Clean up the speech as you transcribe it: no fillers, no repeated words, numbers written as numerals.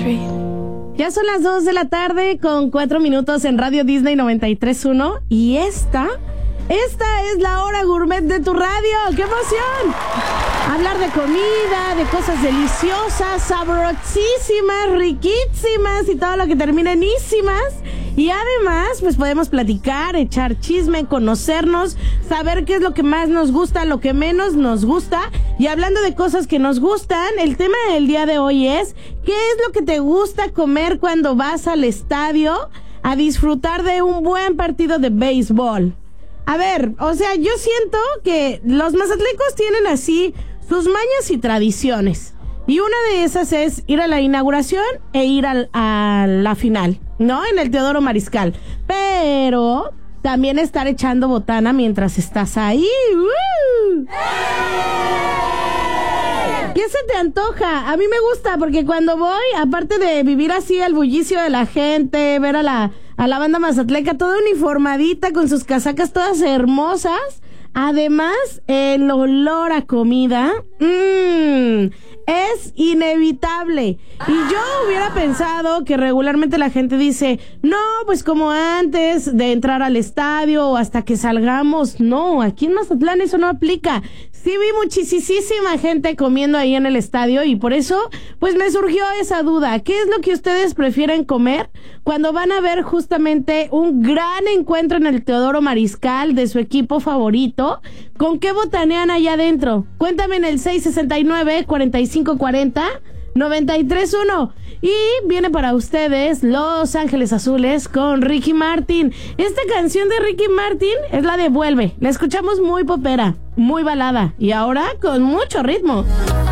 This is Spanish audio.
Ya son las 2 de la tarde con 4 minutos en Radio Disney 93.1 y esta es la hora gourmet de tu radio. ¡Qué emoción! Hablar de comida, de cosas deliciosas, sabrosísimas, riquísimas y todo lo que termina en ísimas. Y además, pues podemos platicar, echar chisme, conocernos, saber qué es lo que más nos gusta, lo que menos nos gusta. Y hablando de cosas que nos gustan, el tema del día de hoy es ¿qué es lo que te gusta comer cuando vas al estadio a disfrutar de un buen partido de béisbol? A ver, o sea, yo siento que los mazatlecos tienen así sus mañas y tradiciones. Y una de esas es ir a la inauguración e ir a la final, ¿no? En el Teodoro Mariscal. Pero también estar echando botana mientras estás ahí. ¿Qué se te antoja? A mí me gusta porque cuando voy, aparte de vivir así el bullicio de la gente, ver a la banda mazatleca toda uniformadita con sus casacas todas hermosas, además el olor a comida es inevitable. Y yo hubiera pensado que regularmente la gente dice, no, pues como antes de entrar al estadio o hasta que salgamos. No, aquí en Mazatlán eso no aplica. Sí vi muchísima gente comiendo ahí en el estadio y por eso pues me surgió esa duda. ¿Qué es lo que ustedes prefieren comer cuando van a ver justamente un gran encuentro en el Teodoro Mariscal de su equipo favorito? ¿Con qué botanean allá adentro? Cuéntame en el 669-4540-931. Y viene para ustedes Los Ángeles Azules con Ricky Martin. Esta canción de Ricky Martin es la de Vuelve. La escuchamos muy popera, muy balada y ahora con mucho ritmo.